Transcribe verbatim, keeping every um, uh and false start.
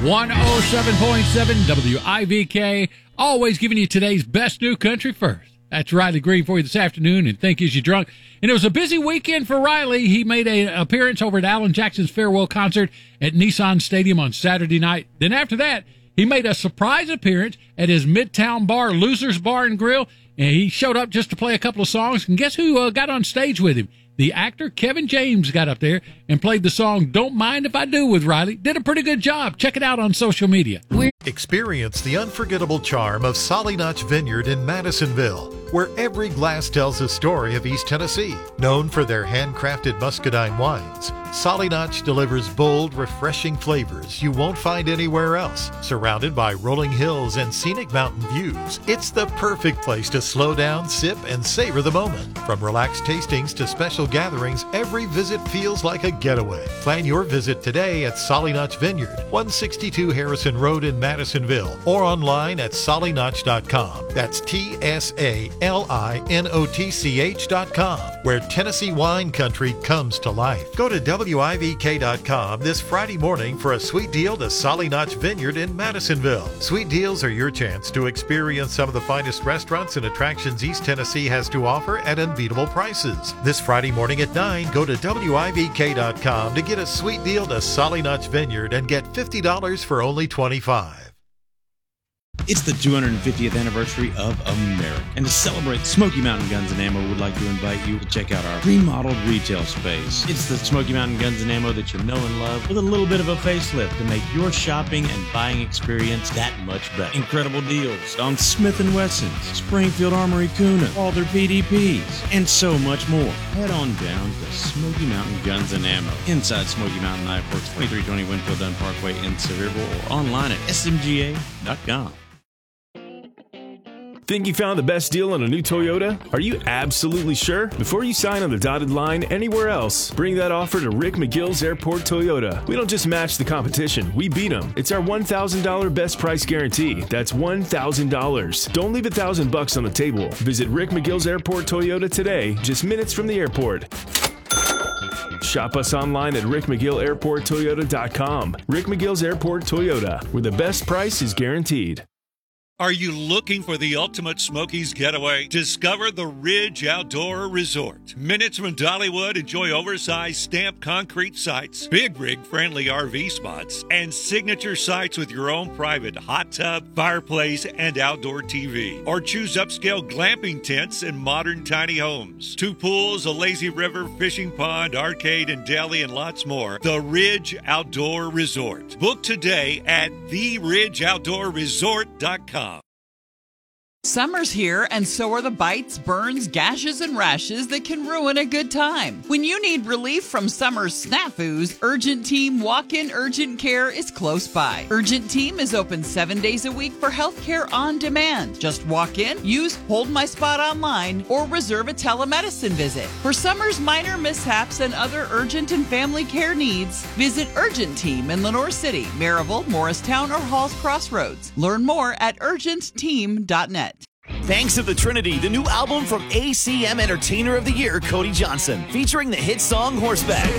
one oh seven point seven W I V K, always giving you today's best new country first. That's Riley Green for you this afternoon, and Think Is You Drunk. And it was a busy weekend for Riley. He made an appearance over at Alan Jackson's farewell concert at Nissan Stadium on Saturday night. Then after that, he made a surprise appearance at his Midtown bar, Losers Bar and Grill, and he showed up just to play a couple of songs. And guess who uh, got on stage with him? The actor Kevin James got up there and played the song Don't Mind If I Do with Riley. Did a pretty good job. Check it out on social media. Experience the unforgettable charm of Solly Notch Vineyard in Madisonville, where every glass tells a story of East Tennessee. Known for their handcrafted muscadine wines, Solly Notch delivers bold, refreshing flavors you won't find anywhere else. Surrounded by rolling hills and scenic mountain views, it's the perfect place to slow down, sip, and savor the moment. From relaxed tastings to special gatherings, every visit feels like a getaway. Plan your visit today at Solly Notch Vineyard, one sixty-two Harrison Road in Madisonville, or online at solly notch dot com. That's T S A L I N O T C H dot com, where Tennessee wine country comes to life. Go to W I V K dot com this Friday morning for a sweet deal to Solly Notch Vineyard in Madisonville. Sweet deals are your chance to experience some of the finest restaurants and attractions East Tennessee has to offer at unbeatable prices. This Friday morning at nine, go to W I V K dot com to get a sweet deal to Solly Notch Vineyard and get fifty dollars for only twenty-five dollars. It's the two hundred fiftieth anniversary of America. And to celebrate, Smoky Mountain Guns and Ammo would like to invite you to check out our remodeled retail space. It's the Smoky Mountain Guns and Ammo that you know and love, with a little bit of a facelift to make your shopping and buying experience that much better. Incredible deals on Smith and Wessons, Springfield Armory Kuna, all their P D Ps, and so much more. Head on down to Smoky Mountain Guns and Ammo, inside Smoky Mountain Knife Works, twenty-three twenty Winfield Dunn Parkway in Sevierville, or online at S M G A dot com. Think you found the best deal on a new Toyota? Are you absolutely sure? Before you sign on the dotted line anywhere else, bring that offer to Rick McGill's Airport Toyota. We don't just match the competition, we beat them. It's our one thousand dollars best price guarantee. That's one thousand dollars. Don't leave a thousand bucks on the table. Visit Rick McGill's Airport Toyota today, just minutes from the airport. Shop us online at rick mcgill airport toyota dot com. Rick McGill's Airport Toyota, where the best price is guaranteed. Are you looking for the ultimate Smokies getaway? Discover the Ridge Outdoor Resort. Minutes from Dollywood, enjoy oversized stamped concrete sites, big rig friendly R V spots, and signature sites with your own private hot tub, fireplace, and outdoor T V. Or choose upscale glamping tents and modern tiny homes. Two pools, a lazy river, fishing pond, arcade, and deli, and lots more. The Ridge Outdoor Resort. Book today at the ridge outdoor resort dot com. Summer's here, and so are the bites, burns, gashes, and rashes that can ruin a good time. When you need relief from summer's snafus, Urgent Team Walk-In Urgent Care is close by. Urgent Team is open seven days a week for healthcare on demand. Just walk in, use Hold My Spot online, or reserve a telemedicine visit. For summer's minor mishaps and other urgent and family care needs, visit Urgent Team in Lenoir City, Maryville, Morristown, or Halls Crossroads. Learn more at urgent team dot net. Thanks to the Trinity, the new album from A C M Entertainer of the Year, Cody Johnson, featuring the hit song Horseback.